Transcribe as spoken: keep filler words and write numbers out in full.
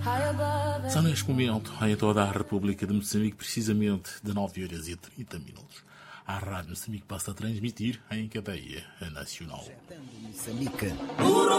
Só neste momento, em toda a República de Moçambique, precisamente dezenove horas e trinta minutos. A Rádio Moçambique passa a transmitir em cadeia nacional.